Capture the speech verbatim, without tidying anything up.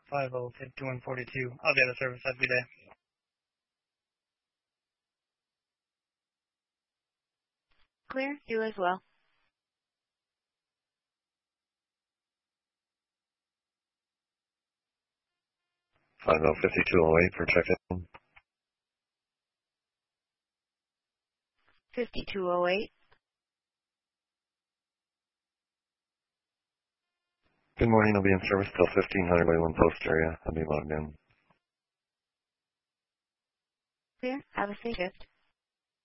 five oh fifty-one forty-two. I'll be out of service. Have a good day. Clear. You as well. five oh fifty-two oh eight for check-in. fifty-two oh eight. Good morning. I'll be in service till fifteen hundred Wayland Post area. I'll be logged in. Clear. Have a safe shift.